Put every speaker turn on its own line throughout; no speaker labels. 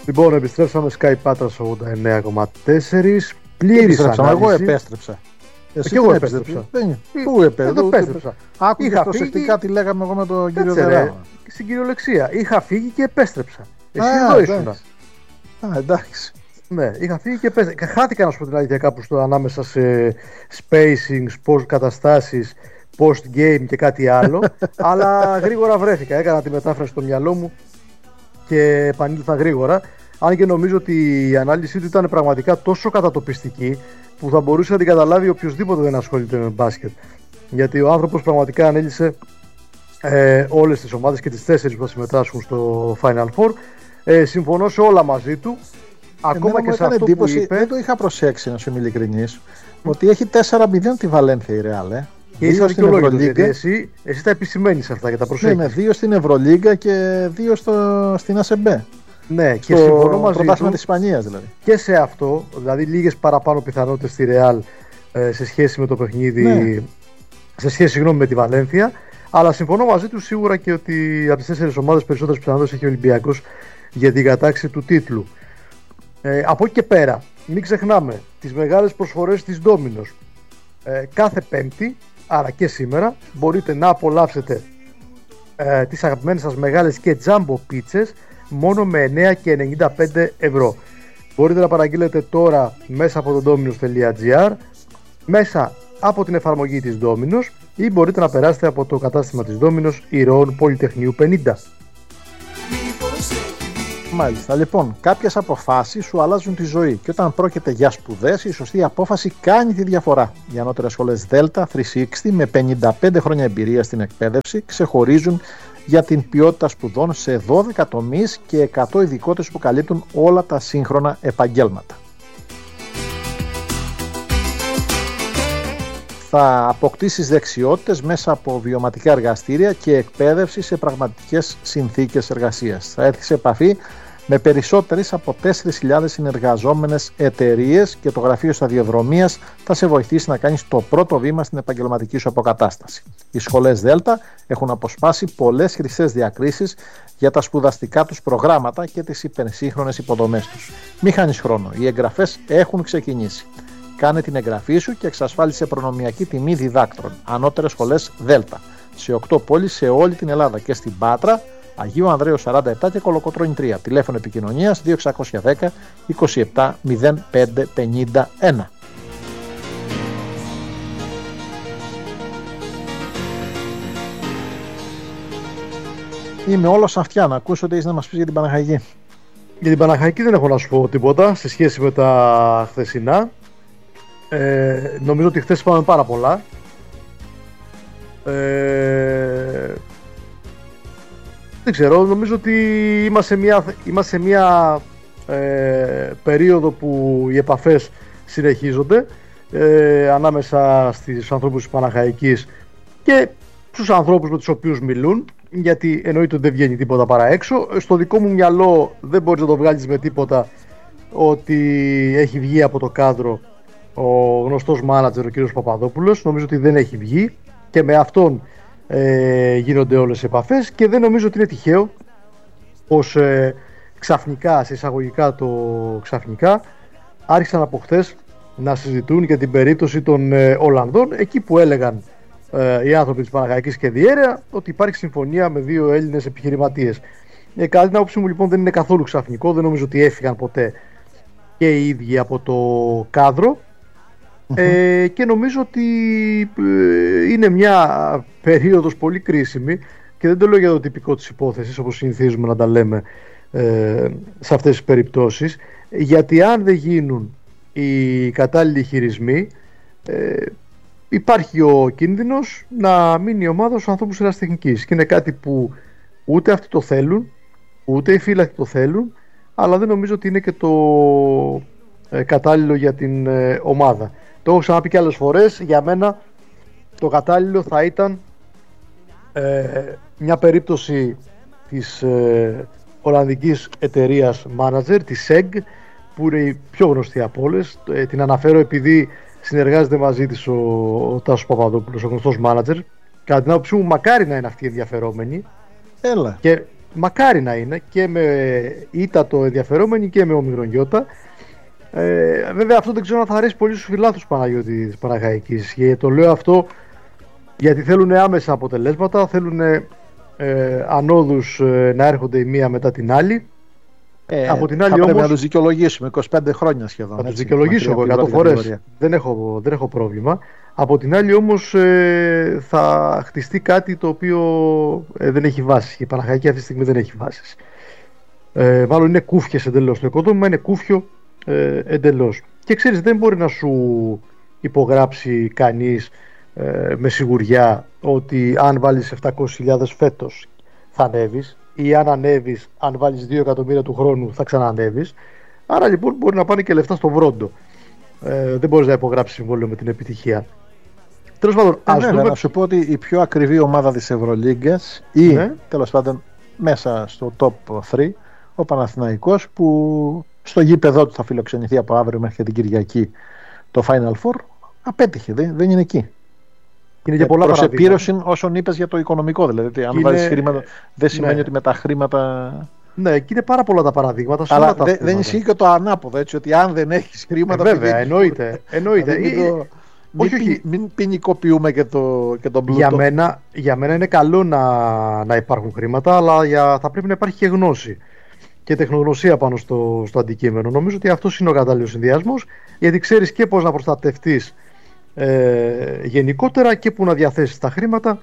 Λοιπόν, επιστρέψαμε Sky Patras 89,4. Πλήρης ανάλυση.
Εγώ επέστρεψα.
Εσύ και εγώ επέστρεψα.
Πού
επέστρεψα.
Άκουγες προσεκτικά τι λέγαμε εγώ με τον κύριο Δεράβα.
Στην κυριολεξία. Είχα φύγει και επέστρεψα. Εσύ εδώ ήσουν.
Εντάξει.
Ναι, είχα φύγει και επέστρεψα. Χάθηκα να σου πω την αλήθεια κάπου ανάμεσα σε spacings, post καταστάσεις, post game και κάτι άλλο. Αλλά γρήγορα βρέθηκα. Έκανα τη μετάφραση στο μυαλό μου και επανήλθα γρήγορα. Αν και νομίζω ότι η ανάλυση του ήταν πραγματικά τόσο κατατοπιστική που θα μπορούσε να την καταλάβει οποιοδήποτε δεν ασχολείται με μπάσκετ. Γιατί ο άνθρωπος πραγματικά ανέλυσε όλες τις ομάδες και τις 4 που θα συμμετάσχουν στο Final Four. Συμφωνώ σε όλα μαζί του. Ακόμα και σε αυτό εντύπωση, που είπε.
Δεν το είχα προσέξει, να σου είμαι ειλικρινής, ότι έχει 4-0 τη Βαλένθια η Real.
Και είσαι δικαιολόγητος, γιατί εσύ τα επισημαίνεις αυτά και τα προσέχεις.
Ναι, 2 στην Ευρωλίγκα και 2 στην ΑΣΕΜΠΕ.
Ναι, και συμφωνώ μαζί
του. Της Ισπανίας δηλαδή.
Και σε αυτό, δηλαδή λίγες παραπάνω πιθανότητες στη Real σε σχέση με το παιχνίδι, ναι. Σε σχέση με τη Βαλένθια. Αλλά συμφωνώ μαζί του σίγουρα και ότι από τις 4 ομάδες περισσότερες πιθανότητες έχει ο Ολυμπιακός για την κατάξη του τίτλου. Από εκεί και πέρα, μην ξεχνάμε τις μεγάλες προσφορές της Domino's. Κάθε Πέμπτη, άρα και σήμερα, μπορείτε να απολαύσετε τις αγαπημένες σας μεγάλες και τζάμπο πίτσες μόνο με 9 και 95 ευρώ. Μπορείτε να παραγγείλετε τώρα μέσα από το dominos.gr, μέσα από την εφαρμογή της Domino's, ή μπορείτε να περάσετε από το κατάστημα της Domino's Ηρώων Πολυτεχνείου 50.
Μάλιστα, λοιπόν, κάποιες αποφάσεις σου αλλάζουν τη ζωή και όταν πρόκειται για σπουδές, η σωστή απόφαση κάνει τη διαφορά. Οι ανώτερες σχολές Delta 360 με 55 χρόνια εμπειρία στην εκπαίδευση ξεχωρίζουν για την ποιότητα σπουδών σε 12 τομείς και 100 ειδικότητες που καλύπτουν όλα τα σύγχρονα επαγγέλματα. Θα αποκτήσεις δεξιότητες μέσα από βιωματικά εργαστήρια και εκπαίδευση σε πραγματικές συνθήκες εργασίας. Θα έρθεις σε επαφή με περισσότερες από 4.000 συνεργαζόμενες εταιρείες και το Γραφείο Σταδιοδρομίας θα σε βοηθήσει να κάνεις το πρώτο βήμα στην επαγγελματική σου αποκατάσταση. Οι σχολές Δέλτα έχουν αποσπάσει πολλές χρυσές διακρίσεις για τα σπουδαστικά τους προγράμματα και τις υπερσύγχρονες υποδομές τους. Μη χάνεις χρόνο, οι εγγραφές έχουν ξεκινήσει. Κάνε την εγγραφή σου και εξασφάλισε προνομιακή τιμή διδάκτρων. Ανώτερες σχολές Δέλτα. Σε 8 πόλεις σε όλη την Ελλάδα και στην Πάτρα, Αγίου Ανδρέου 47 και Κολοκοτρώνη 3. Τηλέφωνο επικοινωνίας 2610 27 05 51. Είμαι όλος αυτιά, να ακούσω ότι έχεις να μας πεις για την Παναχαϊκή.
Για την Παναχαϊκή δεν έχω να σου πω τίποτα σε σχέση με τα χθεσινά. Νομίζω ότι χθες είπαμε πάρα πολλά. Δεν ξέρω, νομίζω ότι είμαστε σε μια περίοδο που οι επαφές συνεχίζονται ανάμεσα στους ανθρώπους της Παναχαϊκής και στους ανθρώπους με τους οποίους μιλούν, γιατί εννοείται ότι δεν βγαίνει τίποτα παρά έξω. Στο δικό μου μυαλό δεν μπορείς να το βγάλεις με τίποτα ότι έχει βγει από το κάδρο ο γνωστός μάνατζερ ο κ. Παπαδόπουλος. Νομίζω ότι δεν έχει βγει και με αυτόν γίνονται όλες οι επαφές και δεν νομίζω ότι είναι τυχαίο πως ξαφνικά, σε εισαγωγικά το ξαφνικά, άρχισαν από χθες να συζητούν για την περίπτωση των Ολλανδών, εκεί που έλεγαν οι άνθρωποι της Παναχαϊκής και Διέρεα ότι υπάρχει συμφωνία με 2 Έλληνες επιχειρηματίες. Κατά την άποψή μου λοιπόν δεν είναι καθόλου ξαφνικό, δεν νομίζω ότι έφυγαν ποτέ και οι ίδιοι από το κάδρο. Και νομίζω ότι είναι μια περίοδος πολύ κρίσιμη και δεν το λέω για το τυπικό της υπόθεσης όπως συνηθίζουμε να τα λέμε σε αυτές τις περιπτώσεις, γιατί αν δεν γίνουν οι κατάλληλοι χειρισμοί υπάρχει ο κίνδυνος να μείνει η ομάδα στους ανθρώπους ερασιτεχνικής και είναι κάτι που ούτε αυτοί το θέλουν, ούτε οι φύλακοι το θέλουν, αλλά δεν νομίζω ότι είναι και το κατάλληλο για την ομάδα. Το έχω ξαναπεί και άλλες φορές, για μένα το κατάλληλο θα ήταν μια περίπτωση της Ολλανδικής εταιρείας manager, της SEG, που είναι η πιο γνωστή από όλες. Την αναφέρω επειδή συνεργάζεται μαζί της ο Τάσος Παπαδόπουλος, ο γνωστός manager. Κατά την άποψή μου μακάρι να είναι αυτοί οι ενδιαφερόμενοι.
Έλα.
Και μακάρι να είναι και με ήτατο ενδιαφερόμενοι και με όμικρον γιώτα. Βέβαια αυτό δεν ξέρω αν θα αρέσει πολύ στους φιλάθλους Παναγιώτη της Παναχαϊκής. Και το λέω αυτό γιατί θέλουν άμεσα αποτελέσματα, θέλουν ανόδους να έρχονται η μία μετά την άλλη.
Από την άλλη όμως, πρέπει να τους δικαιολογήσουμε 25 χρόνια σχεδόν.
Θα τους δικαιολογήσω εγώ 100 φορές. Δεν έχω πρόβλημα. Από την άλλη όμως θα χτιστεί κάτι το οποίο δεν έχει βάση. Η Παναχαϊκή αυτή τη στιγμή δεν έχει βάσεις. Μάλλον είναι κούφιες εντελώς. Το οικοδόμημα είναι κούφιο εντελώς. Και ξέρεις, δεν μπορεί να σου υπογράψει κανείς με σιγουριά ότι αν βάλεις 700.000 φέτος θα ανέβεις, ή αν ανέβεις, αν βάλεις 2 εκατομμύρια του χρόνου θα ξανανέβεις. Άρα λοιπόν μπορεί να πάνε και λεφτά στο βρόντο. Δεν μπορείς να υπογράψεις συμβόλαιο με την επιτυχία. Τέλος πάντων,
να σου πω ότι η πιο ακριβή ομάδα της Ευρωλίγκας ή τέλος πάντων μέσα στο top 3, ο Παναθηναϊκός, που στο γήπεδό του θα φιλοξενηθεί από αύριο μέχρι την Κυριακή το Final Four, απέτυχε, δεν είναι εκεί.
Είναι για πολλά
προς επίρρωση όσων είπες για το οικονομικό, δηλαδή αν βάλεις χρήματα δεν σημαίνει ότι με τα χρήματα...
Ναι, και είναι πάρα πολλά τα παραδείγματα.
Αλλά δεν ισχύει και το ανάποδο, έτσι, ότι αν δεν έχεις χρήματα...
Βέβαια, εννοείται.
Μην ποινικοποιούμε και τον πλούτο.
Για μένα είναι καλό να υπάρχουν χρήματα, αλλά θα πρέπει να υπάρχει και γνώση και τεχνογνωσία πάνω στο αντικείμενο. Νομίζω ότι αυτός είναι ο κατάλληλος συνδυασμός, γιατί ξέρεις και πώς να προστατευτείς γενικότερα και που να διαθέσεις τα χρήματα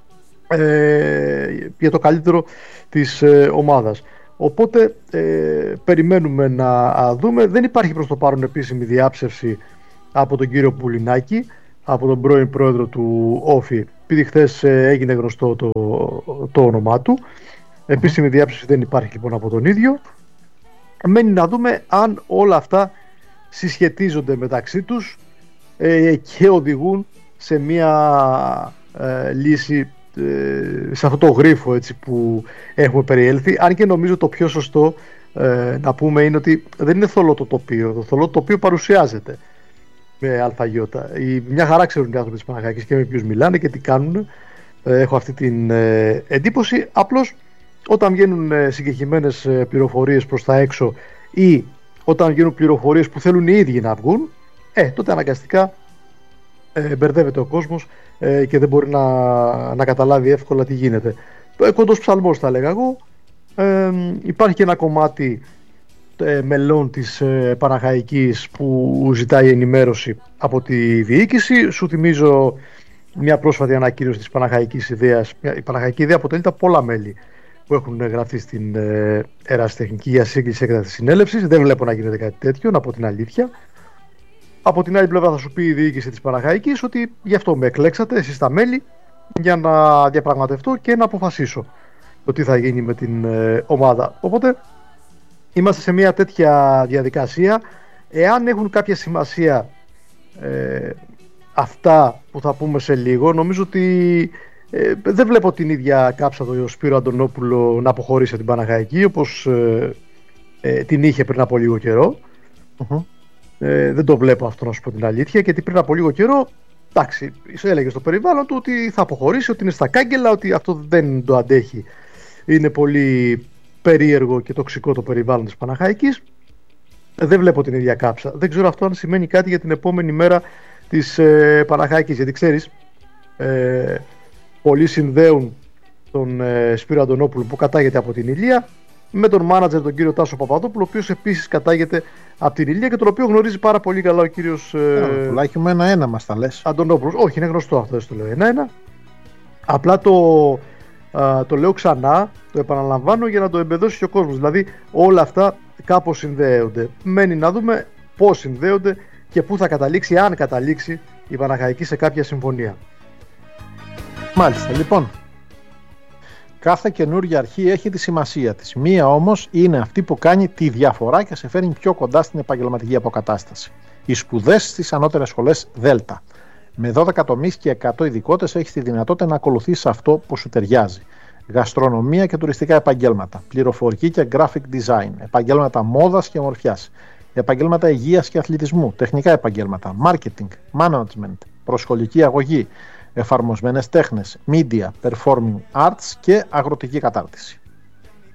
για το καλύτερο της ομάδας. Οπότε περιμένουμε να δούμε. Δεν υπάρχει προς το παρόν επίσημη διάψευση από τον κύριο Πουλινάκη, από τον πρώην πρόεδρο του Όφη, επειδή χθες έγινε γνωστό το όνομά του. Επίσημη διάψευση δεν υπάρχει λοιπόν από τον ίδιο. Μένει να δούμε αν όλα αυτά συσχετίζονται μεταξύ τους και οδηγούν σε μια λύση, σε αυτό το γρίφο, έτσι, που έχουμε περιέλθει. Αν και νομίζω το πιο σωστό να πούμε είναι ότι δεν είναι θολό το τοπίο. Το θολό τοπίο παρουσιάζεται με αλφαγιώτα. Μια χαρά ξέρουν οι άνθρωποι της Παναχαϊκής και με ποιους μιλάνε και τι κάνουν. Έχω αυτή την εντύπωση. Απλώς όταν βγαίνουν συγκεκριμένες πληροφορίες προς τα έξω ή όταν βγαίνουν πληροφορίες που θέλουν οι ίδιοι να βγουν, τότε αναγκαστικά μπερδεύεται ο κόσμος και δεν μπορεί να καταλάβει εύκολα τι γίνεται. Κοντός ψαλμός θα έλεγα εγώ. Υπάρχει και ένα κομμάτι μελών της Παναχαϊκής που ζητάει ενημέρωση από τη διοίκηση. Σου θυμίζω μια πρόσφατη ανακοίνωση της Παναχαϊκής Ιδέας. Η Παναχαϊκή Ιδέα αποτελείται από πολλά μέλη που έχουν γραφτεί στην ερασιτεχνική για σύγκληση έκτακτης συνέλευσης. Δεν βλέπω να γίνεται κάτι τέτοιο, να πω την αλήθεια. Από την άλλη πλευρά θα σου πει η διοίκηση της Παναχαϊκής ότι γι' αυτό με εκλέξατε εσείς τα μέλη, για να διαπραγματευτώ και να αποφασίσω το τι θα γίνει με την ομάδα. Οπότε είμαστε σε μια τέτοια διαδικασία. Εάν έχουν κάποια σημασία αυτά που θα πούμε σε λίγο, νομίζω ότι δεν βλέπω την ίδια κάψα το Σπύρο Αντωνόπουλο να αποχωρήσει από την Παναχαϊκή όπως την είχε πριν από λίγο καιρό. Δεν το βλέπω αυτό, να σου πω την αλήθεια, γιατί πριν από λίγο καιρό, εντάξει, έλεγε στο περιβάλλον του ότι θα αποχωρήσει, ότι είναι στα κάγκελα, ότι αυτό δεν το αντέχει. Είναι πολύ περίεργο και τοξικό το περιβάλλον της Παναχαϊκής. Δεν βλέπω την ίδια κάψα. Δεν ξέρω αυτό αν σημαίνει κάτι για την επόμενη μέρα της Παναχαϊκής, γιατί ξέρεις, πολλοί συνδέουν τον Σπύρο Αντωνόπουλο που κατάγεται από την Ηλία με τον μάνατζερ τον κύριο Τάσο Παπαδόπουλο, ο οποίος επίσης κατάγεται από την Ηλία και τον οποίο γνωρίζει πάρα πολύ καλά ο κύριος
τουλάχιστον ένα μας τα λες.
Αντωνόπουλος. Όχι, είναι γνωστό αυτό, δεν το λέω ένα. Απλά το λέω ξανά, το επαναλαμβάνω για να το εμπεδώσει και ο κόσμος. Δηλαδή όλα αυτά κάπως συνδέονται. Μένει να δούμε πώς συνδέονται και πού θα καταλήξει, αν καταλήξει η Παναχαϊκή σε κάποια συμφωνία.
Μάλιστα, λοιπόν. Κάθε καινούργια αρχή έχει τη σημασία της. Μία όμως είναι αυτή που κάνει τη διαφορά και σε φέρνει πιο κοντά στην επαγγελματική αποκατάσταση. Οι σπουδές στις ανώτερες σχολές ΔΕΛΤΑ. Με 12 τομείς και 100 ειδικότητες έχεις τη δυνατότητα να ακολουθήσεις αυτό που σου ταιριάζει. Γαστρονομία και τουριστικά επαγγέλματα. Πληροφορική και graphic design. Επαγγέλματα μόδας και ομορφιάς. Επαγγέλματα υγείας και αθλητισμού. Τεχνικά επαγγέλματα. Marketing, management, προσχολική αγωγή. Εφαρμοσμένες τέχνες, media, performing arts και αγροτική κατάρτιση.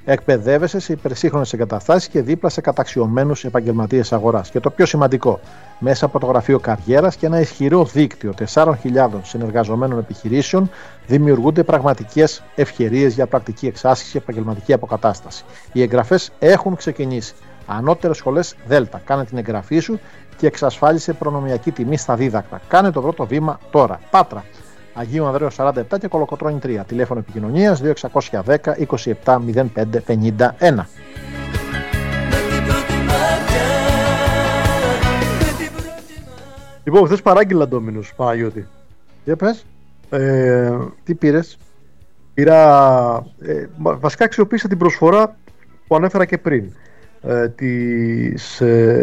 Εκπαιδεύεσαι σε υπερσύγχρονες εγκαταστάσεις και δίπλα σε καταξιωμένους επαγγελματίες αγοράς. Και το πιο σημαντικό, μέσα από το γραφείο καριέρας και ένα ισχυρό δίκτυο 4.000 συνεργαζομένων επιχειρήσεων, δημιουργούνται πραγματικές ευκαιρίες για πρακτική εξάσκηση και επαγγελματική αποκατάσταση. Οι εγγραφές έχουν ξεκινήσει. Ανώτερες σχολές Δέλτα. Κάνε την εγγραφή σου και εξασφάλισε προνομιακή τιμή στα δίδακτα. Κάνε το πρώτο βήμα τώρα. Πάτρα. Αγίου Ανδρέου 47 και Κολοκοτρώνη 3. Τηλέφωνο επικοινωνίας 2610 27 05 51.
Λοιπόν, χθες παράγγειλα Domino's, Παναγιώτη.
Για πες. Τι πήρες?
Βασικά αξιοποίησα την προσφορά που ανέφερα και πριν. Τις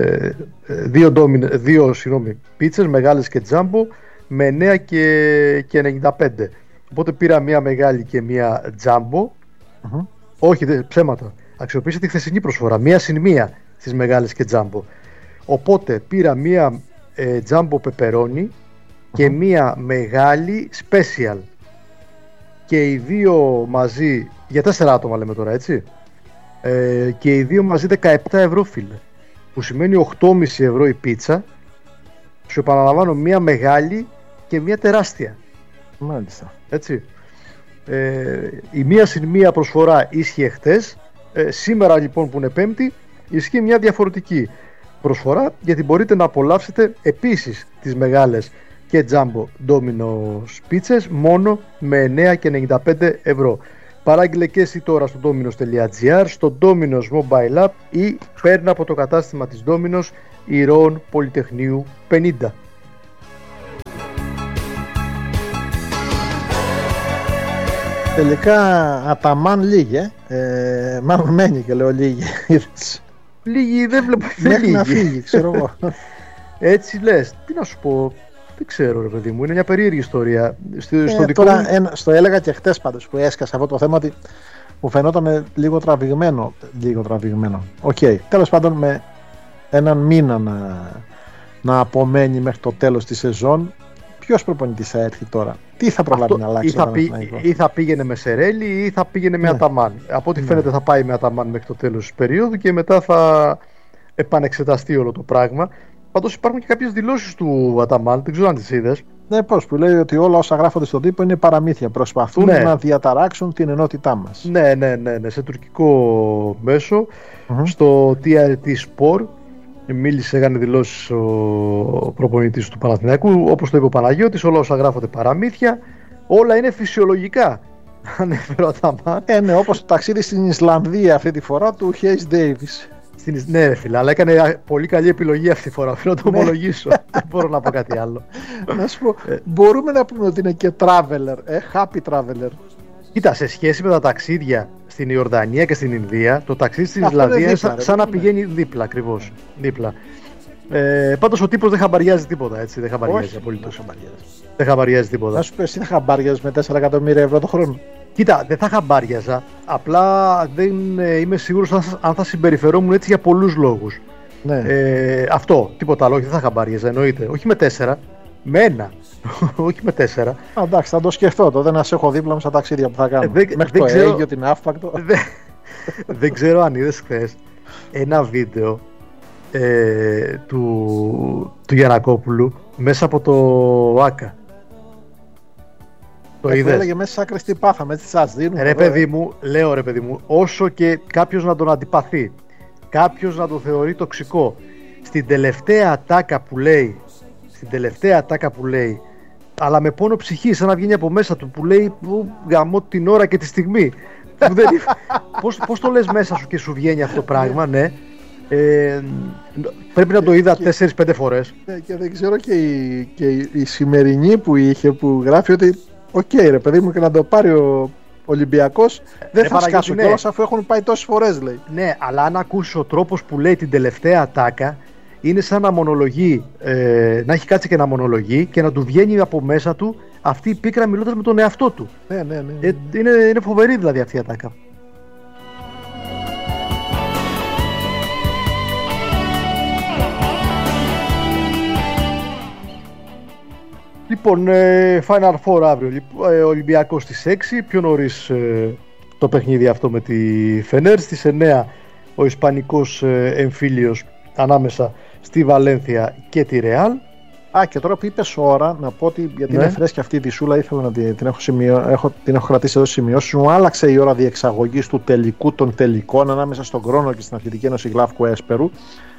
δύο πίτσες μεγάλες και τζάμπο με 9 και 95. Οπότε πήρα μία μεγάλη και μία τζάμπο. Όχι, ψέματα. Αξιοποίησα τη χθεσινή προσφορά. Μία συν μία στις μεγάλες και τζάμπο. Οπότε πήρα μία τζάμπο πεπερόνι και μία μεγάλη special. Και οι δύο μαζί, για 4 άτομα λέμε τώρα, έτσι. Και οι δύο μαζί 17 ευρώ, φίλε. Που σημαίνει 8,5 ευρώ η πίτσα. Σου επαναλαμβάνω, μία μεγάλη και μία τεράστια.
Μάλιστα.
Έτσι. Η μία συν μία προσφορά ίσχυε χτες. Σήμερα λοιπόν που είναι Πέμπτη, ισχύει μια διαφορετική προσφορά, γιατί μπορείτε να απολαύσετε επίσης τις μεγάλες και τζάμπο Domino's πίτσες μόνο με 9 και 95 ευρώ. Παράγγειλε και εσύ τώρα στο dominos.gr, στο Domino's Mobile App ή παίρνει από το κατάστημα της Domino's Ηρώων Πολυτεχνείου 50.
Τελικά Αταμάν λίγε, μάλλον μένει και λέω λίγε.
Λίγοι δεν βλέπω,
μέχρι να φύγει, ξέρω εγώ.
Έτσι λες, τι να σου πω, δεν ξέρω ρε παιδί μου, είναι μια περίεργη ιστορία.
Τώρα στο έλεγα και χτες πάντως που έσκασα αυτό το θέμα, ότι μου φαινόταν λίγο τραβηγμένο. Οκ, τέλος πάντων με έναν μήνα να απομένει μέχρι το τέλος της σεζόν, ποιος προπονητής θα έρθει τώρα? Τι θα προλάβει να αλλάξει?
Ή θα πήγαινε με Σερέλη ή θα πήγαινε με Αταμάν. Από ό,τι φαίνεται θα πάει με Αταμάν μέχρι το τέλος της περίοδου και μετά θα επανεξεταστεί όλο το πράγμα. Πάντως υπάρχουν και κάποιες δηλώσεις του Αταμάν, δεν ξέρω αν τις είδες.
Ναι, πώς, που λέει ότι όλα όσα γράφονται στον τύπο είναι παραμύθια. Προσπαθούν να διαταράξουν την ενότητά μας.
Ναι, σε τουρκικό μέσο, στο TRT Sport. Μίλησε, έκανε δηλώσεις ο προπονητής του Παναθηναϊκού. Όπως το είπε ο Παναγιώτης, όλα όσα γράφονται παραμύθια, όλα είναι φυσιολογικά. Ανέφερε ο Αταμάν.
Ναι, όπως το ταξίδι στην Ισλανδία αυτή τη φορά του Χέις Ντέιβις.
Ναι, ρε φίλε, αλλά έκανε πολύ καλή επιλογή αυτή τη φορά. Θέλω να το ομολογήσω. Δεν μπορώ να πω κάτι άλλο.
Να σου πω, μπορούμε να πούμε ότι είναι και traveler, happy traveler.
Κοίτα, σε σχέση με τα ταξίδια στην Ιορδανία και στην Ινδία, το ταξίδι στην Ισλανδία είναι σαν να πηγαίνει δίπλα, ακριβώς. Δίπλα. Πάντως ο τύπος δεν χαμπαριάζει τίποτα, έτσι. Δεν χαμπαριάζει απολύτως. Δεν χαμπαριάζει τίποτα.
Να σου πει, εσύ θα χαμπάριαζες με 4 εκατομμύρια ευρώ το χρόνο?
Κοίτα, δεν θα χαμπάριαζα. Απλά δεν είμαι σίγουρος αν θα συμπεριφερόμουν έτσι για πολλούς λόγους.
Ναι.
Αυτό, τίποτα άλλο. Όχι, δεν θα χαμπάριαζα, εννοείται. Όχι με 4, με 1. Όχι με 4.
Εντάξει, θα το σκεφτώ. Δεν να σε έχω δίπλα μου στα ταξίδια που θα κάνω. Μέχρι το Αίγιο, την Αύπακτο.
Δεν ξέρω αν είδες χθες ένα βίντεο του Γιαννακόπουλου μέσα από το ΆΚΑ. Το είδες?
Έλεγε μέσα στις άκρες τι πάθαμε, έτσι σας δίνουμε.
Ρε παιδί μου, όσο και κάποιος να τον αντιπαθεί, κάποιος να τον θεωρεί τοξικό, στην τελευταία ατάκα που λέει, αλλά με πόνο ψυχή, σαν να βγαίνει από μέσα του, που λέει γαμώ την ώρα και τη στιγμή. Πώς το λες μέσα σου και σου βγαίνει αυτό το πράγμα, ναι. Πρέπει να το είδα 4-5 φορές.
Και δεν ξέρω και η σημερινή που είχε, που γράφει ότι οκ, ρε παιδί μου, και να το πάρει ο Ολυμπιακός δεν θα σκάσω κιόλας, αφού έχουν πάει τόσες φορές, λέει.
Ναι, αλλά αν ακούσει ο τρόπος που λέει την τελευταία ατάκα, είναι σαν να μονολογεί, να έχει κάτσει και να μονολογεί και να του βγαίνει από μέσα του αυτή η πίκρα μιλώντας με τον εαυτό του.
Ναι.
Είναι φοβερή δηλαδή αυτή η ατάκα. Λοιπόν, Final Four αύριο. Ολυμπιακός στις 6, πιο νωρίς το παιχνίδι αυτό με τη Φενέρ. Στις 9 ο ισπανικός εμφύλιος ανάμεσα στη Βαλένθια και τη Ρεάλ.
Και τώρα που είπες ώρα, να πω ότι γιατί είναι φρέσκια αυτή η δισούλα, ήθελα να την έχω κρατήσει εδώ στις σημειώσεις μου. Άλλαξε η ώρα διεξαγωγής του τελικού των τελικών ανάμεσα στον Κρόνο και στην Αθλητική Ένωση Γλάφκο Έσπερου.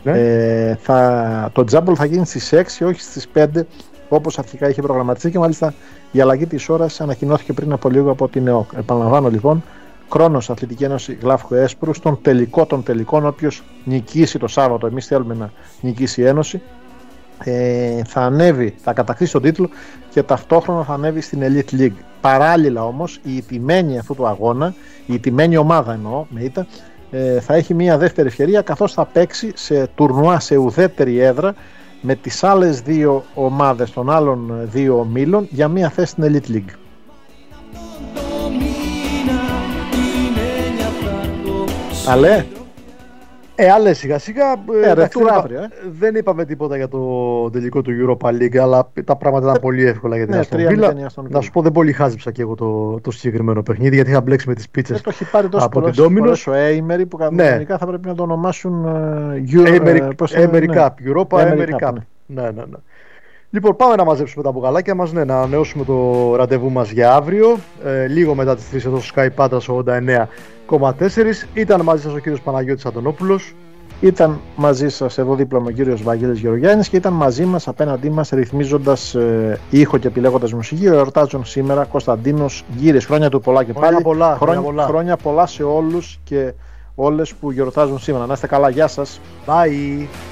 Το τζάμπολ θα γίνει στις 6, όχι στις 5 όπως αρχικά είχε προγραμματιστεί, και μάλιστα η αλλαγή της ώρας ανακοινώθηκε πριν από λίγο από την ΕΟΚ. Επαναλαμβάνω λοιπόν, Κρόνος Αθλητική Ένωση Γλάφκο Έσπερου στον τελικό των τελικών. Όποιος νικήσει το Σάββατο, εμείς θέλουμε να νικήσει η Ένωση, θα ανέβει, θα κατακτήσει τον τίτλο και ταυτόχρονα θα ανέβει στην Elite League. Παράλληλα όμως η ηττημένη αυτού του αγώνα, η ηττημένη ομάδα εννοώ με ήττα, θα έχει μια δεύτερη ευκαιρία, καθώς θα παίξει σε τουρνουά σε ουδέτερη έδρα με τις άλλες δύο ομάδες των άλλων δύο ομίλων για μια θέση στην Elite League. Αλέ!
Αλλά σιγά σιγά δεν είπαμε τίποτα για το τελικό του Europa League, αλλά τα πράγματα ήταν πολύ εύκολα για την Αστον Βίλα. Να σου πω, δεν πολύ χάζεψα και εγώ το συγκεκριμένο παιχνίδι, γιατί είχα μπλέξει με τις πίτσες
το έχει πάρει
από την Ντόμινος.
Ο Έιμερι που κανονικά θα πρέπει να το ονομάσουν
Emery Cup, Europa Emery Cup. Ναι. Λοιπόν, πάμε να μαζέψουμε τα μπουκαλάκια μας, να ανανεώσουμε το ραντεβού μας για αύριο, λίγο μετά τις 3 εδώ στο Sky Patras 89,4. Ήταν μαζί σας ο κύριος Παναγιώτης Αντωνόπουλος.
Ήταν μαζί σας εδώ δίπλα μου ο κύριος Βαγγέλης Γεωργιάννης και ήταν μαζί μας απέναντί μας ρυθμίζοντας ήχο και επιλέγοντας μουσική ο εορτάζων σήμερα Κωνσταντίνος Γκύρης. Χρόνια του πολλά και πάλι. Χρόνια πολλά σε όλους και όλες που γιορτάζουν σήμερα. Να είστε καλά, γεια σας.
Bye.